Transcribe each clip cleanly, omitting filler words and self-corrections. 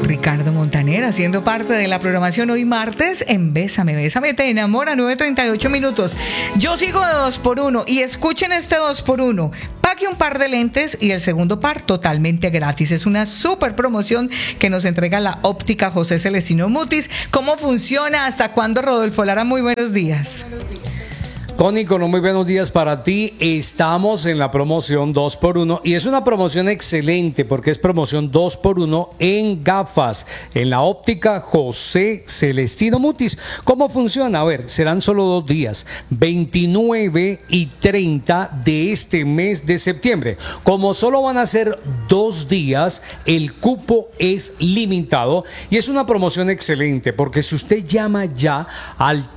Ricardo Montaner haciendo parte de la programación hoy martes en Bésame, Bésame te enamora, 9:38 minutos. Yo sigo de 2x1 y escuchen este 2x1. Pague un par de lentes y el segundo par totalmente gratis. Es una súper promoción que nos entrega la óptica José Celestino Mutis. ¿Cómo funciona? ¿Hasta cuándo, Rodolfo Lara? Muy buenos días. Cónico, muy buenos días para ti. Estamos en la promoción 2x1 y es una promoción excelente porque es promoción 2x1 en gafas, en la óptica José Celestino Mutis. ¿Cómo funciona? A ver, serán solo 2 días, 29 y 30 de este mes de septiembre. Como solo van a ser 2 días, el cupo es limitado y es una promoción excelente porque si usted llama ya al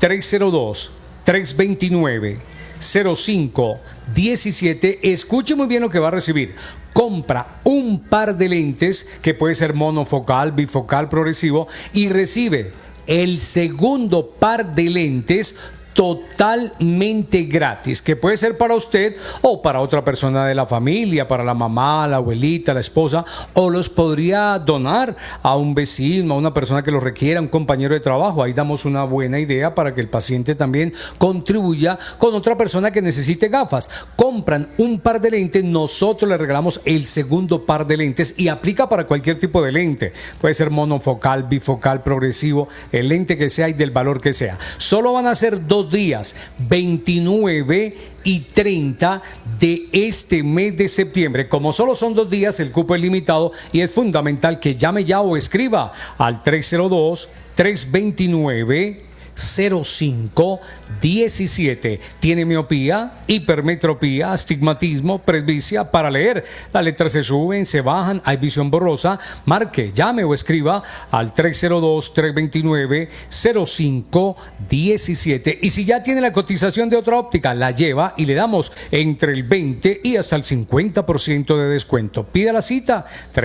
302-329-0517, escuche muy bien lo que va a recibir. Compra un par de lentes que puede ser monofocal, bifocal, progresivo y recibe el segundo par de lentes totalmente gratis, que puede ser para usted o para otra persona de la familia, para la mamá, la abuelita, la esposa, o los podría donar a un vecino, a una persona que lo requiera, un compañero de trabajo. Ahí damos una buena idea para que el paciente también contribuya con otra persona que necesite gafas. Compran un par de lentes, nosotros le regalamos el segundo par de lentes y aplica para cualquier tipo de lente. Puede ser monofocal, bifocal, progresivo, el lente que sea y del valor que sea. Solo van a ser 2 días, 29 y 30 de este mes de septiembre. Como solo son 2 días, el cupo es limitado y es fundamental que llame ya o escriba al 302-329-0517. Tiene miopía, hipermetropía, astigmatismo, presbicia. Para leer, las letras se suben, se bajan, hay visión borrosa. Marque, llame o escriba al 302-329-0517. Y si ya tiene la cotización de otra óptica, la lleva y le damos entre el 20 y hasta el 50% de descuento. Pida la cita,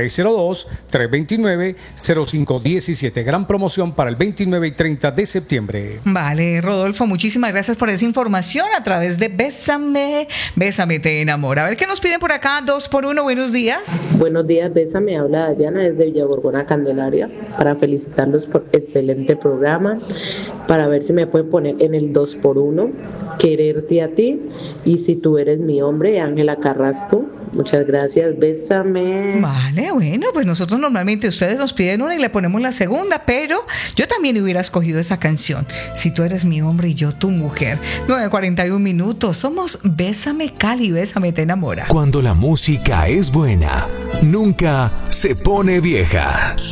302-329-0517. Gran promoción para el 29 y 30 de septiembre. Vale, Rodolfo, muchísimas gracias por esa información a través de Bésame, Bésame te enamora. A ver qué nos piden por acá, 2x1, buenos días. Buenos días, Bésame, habla Dayana desde Villa Gorgona, Candelaria, para felicitarlos por excelente programa, para ver si me pueden poner en el 2x1, Quererte a ti, y Si tú eres mi hombre, Ángela Carrasco. Muchas gracias, Bésame. Vale, bueno, pues nosotros normalmente ustedes nos piden una y le ponemos la segunda, pero yo también hubiera escogido esa canción, Si tú eres mi hombre y yo tu mujer. 9:41 minutos, somos Bésame Cali, Bésame te enamora. Cuando la música es buena, nunca se pone vieja.